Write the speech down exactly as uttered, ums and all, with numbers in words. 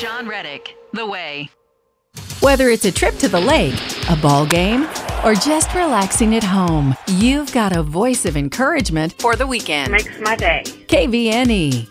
John Reddick, The Way. Whether it's a trip to the lake, a ball game, or just relaxing at home, you've got a voice of encouragement for the weekend. Makes my day. K V N E.